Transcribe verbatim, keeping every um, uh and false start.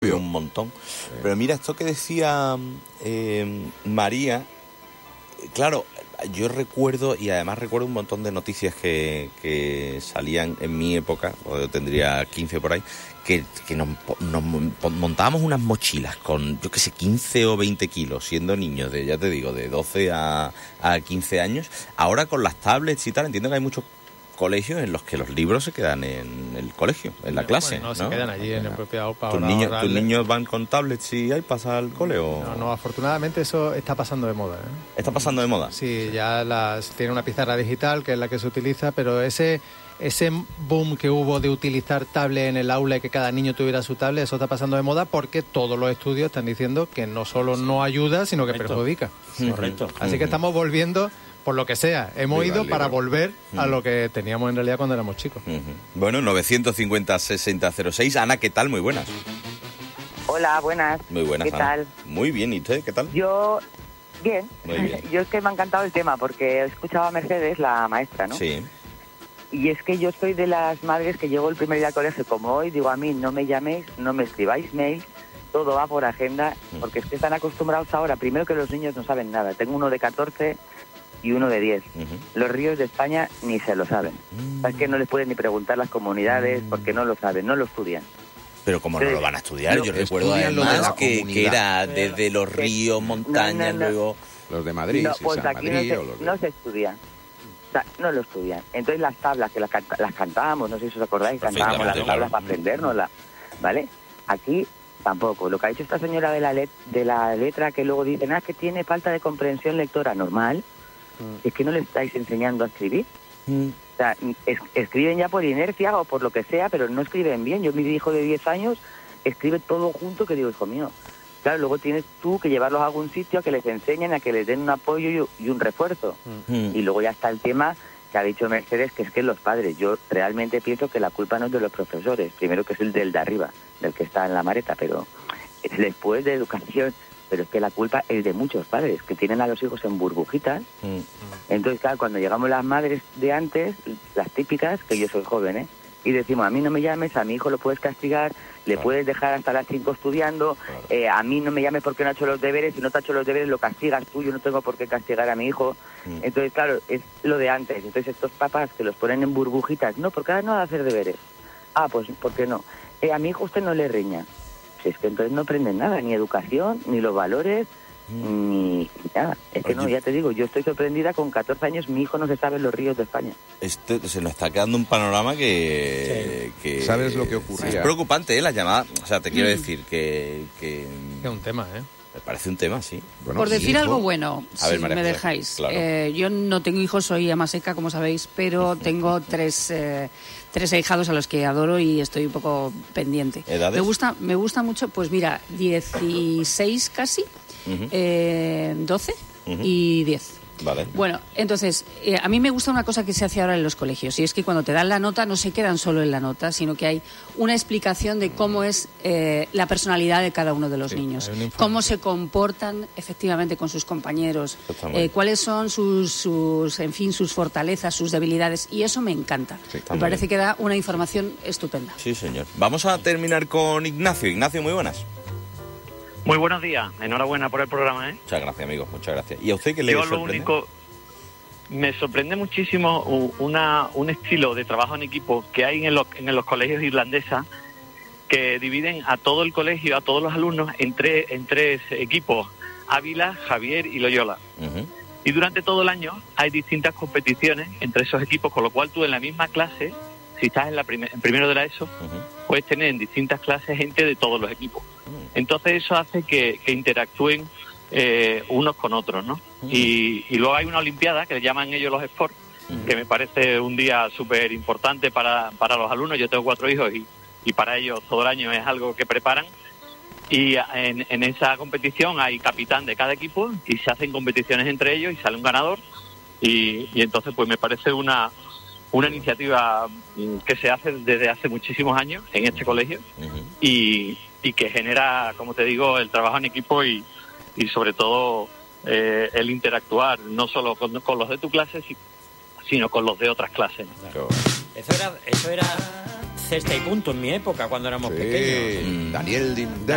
un montón. Sí. Pero mira, esto que decía eh, María, claro, yo recuerdo, y además recuerdo un montón de noticias que, que salían en mi época, o yo tendría quince por ahí, que, que nos, nos montábamos unas mochilas con, yo qué sé, quince o veinte kilos, siendo niños de, ya te digo, de doce a, a quince años. Ahora con las tablets y tal, entiendo que hay muchos colegios en los que los libros se quedan en el colegio, en la clase. Bueno, no, ¿no? se quedan allí en el propio AUPA. ¿Tus niños, ¿Tus niños van con tablets y iPads al cole o...? No, no, afortunadamente eso está pasando de moda, ¿eh? ¿Está pasando de moda? Sí, ya las, tiene una pizarra digital que es la que se utiliza, pero ese ese boom que hubo de utilizar tablet en el aula y que cada niño tuviera su tablet, eso está pasando de moda porque todos los estudios están diciendo que no solo no ayuda, sino que Correcto. perjudica. Sí. Correcto. Así que estamos volviendo... Por lo que sea, hemos Viva ido para volver uh-huh. a lo que teníamos en realidad cuando éramos chicos. Uh-huh. Bueno, novecientos cincuenta, sesenta cero seis. Ana, ¿qué tal? Muy buenas. Hola, buenas. Muy buenas, ¿Qué Ana. tal? Muy bien, ¿y usted qué tal? Yo, bien. Muy bien. Yo es que me ha encantado el tema porque he escuchado a Mercedes, la maestra, ¿no? Sí. Y es que yo soy de las madres que llego el primer día al colegio como hoy, digo a mí, no me llaméis, no me escribáis mail, todo va por agenda, porque es que están acostumbrados ahora, primero que los niños no saben nada. Tengo uno de catorce... y uno de diez. Uh-huh. Los ríos de España ni se lo saben. Uh-huh. Es que no les pueden ni preguntar las comunidades porque no lo saben, no lo estudian. Pero como no lo van a estudiar, no, yo recuerdo además que, que era desde los ríos, montañas, no, no, no. luego... Los de Madrid, no, pues San aquí Madrid, no, se, o los de... no se estudian. O sea, no lo estudian. Entonces las tablas que las, canta, las cantábamos, no sé si os acordáis, cantábamos las tablas para aprendérnoslas, ¿vale? Aquí tampoco. Lo que ha dicho esta señora de la, let, de la letra, que luego dicen, ah, que tiene falta de comprensión lectora, normal. Es que no le estáis enseñando a escribir. Mm. O sea, es, escriben ya por inercia o por lo que sea, pero no escriben bien. Yo, mi hijo de diez años, escribe todo junto, que digo, hijo mío. Claro, luego tienes tú que llevarlos a algún sitio a que les enseñen, a que les den un apoyo y, y un refuerzo. Mm. Y luego ya está el tema que ha dicho Mercedes, que es que los padres. Yo realmente pienso que la culpa no es de los profesores. Primero que es el del de arriba, del que está en la mareta, pero después de educación... Pero es que la culpa es de muchos padres, que tienen a los hijos en burbujitas. Mm. Entonces, claro, cuando llegamos las madres de antes, las típicas, que yo soy joven, ¿eh? Y decimos, a mí no me llames, a mi hijo lo puedes castigar, le claro. puedes dejar hasta las cinco estudiando, claro. eh, a mí no me llames porque no ha hecho los deberes, si no te ha hecho los deberes lo castigas tú, yo no tengo por qué castigar a mi hijo. Mm. Entonces, claro, es lo de antes. Entonces, estos papás que los ponen en burbujitas, no, porque ahora no va a hacer deberes. Ah, pues, ¿por qué no? Eh, a mi hijo usted no le riña. Es que entonces no aprenden nada, ni educación, ni los valores, mm. ni nada. Es que Oye. no, ya te digo, yo estoy sorprendida, con catorce años mi hijo no se sabe los ríos de España. Este, se nos está quedando un panorama que... Sí. que ¿Sabes lo que ocurría? Es preocupante, ¿eh? La llamada, o sea, te quiero decir que... que... Es un tema, ¿eh? Me parece un tema, sí. Bueno, Por decir hijo. algo bueno, a ver, si María, me dejáis. Claro. Eh, yo no tengo hijos, soy ama seca, como sabéis, pero tengo tres... Eh, tres ahijados a los que adoro y estoy un poco pendiente. ¿Edades? Me gusta, me gusta mucho, pues mira, dieciséis casi, uh-huh. eh, doce uh-huh. y diez. Vale. Bueno, entonces, eh, a mí me gusta una cosa que se hace ahora en los colegios, y es que cuando te dan la nota no se quedan solo en la nota, sino que hay una explicación de cómo es eh, la personalidad de cada uno de los sí, niños, cómo se comportan efectivamente con sus compañeros, eh, cuáles son sus, sus, en fin, sus fortalezas, sus debilidades, y eso me encanta. Sí, me parece bien. Que da una información estupenda. Sí, señor. Vamos a terminar con Ignacio. Ignacio, muy buenas. Muy buenos días, enhorabuena por el programa, ¿eh? Muchas gracias, amigo, muchas gracias. ¿Y a usted qué le Yo sorprende? Lo único, me sorprende muchísimo una, un estilo de trabajo en equipo que hay en los, en los colegios irlandesas, que dividen a todo el colegio, a todos los alumnos, en tres, en tres equipos, Ávila, Javier y Loyola. Uh-huh. Y durante todo el año hay distintas competiciones entre esos equipos, con lo cual tú en la misma clase, si estás en, la prim- en primero de la ESO, uh-huh. puedes tener en distintas clases gente de todos los equipos. Entonces eso hace que, que interactúen eh, unos con otros, ¿no? Uh-huh. Y, y luego hay una olimpiada que le llaman ellos los sports, uh-huh. que me parece un día súper importante para, para los alumnos. Yo tengo cuatro hijos y, y para ellos todo el año es algo que preparan. Y en, en esa competición hay capitán de cada equipo y se hacen competiciones entre ellos y sale un ganador. Y, y entonces pues me parece una... una iniciativa que se hace desde hace muchísimos años en este colegio uh-huh. y, y que genera, como te digo, el trabajo en equipo y, y sobre todo eh, el interactuar no solo con, con los de tu clase, sino con los de otras clases. Claro. Eso era, eso era cesta y punto en mi época, cuando éramos sí, pequeños. Daniel Dim